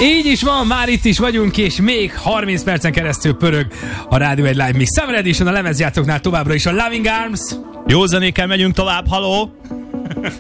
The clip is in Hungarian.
Így is van, már itt is vagyunk, és még 30 percen keresztül pörög a Rádió egy Live Mix Summer Edition, a lemezjátszóknál továbbra is a Loving Arms. Jó zenékkel megyünk tovább, haló!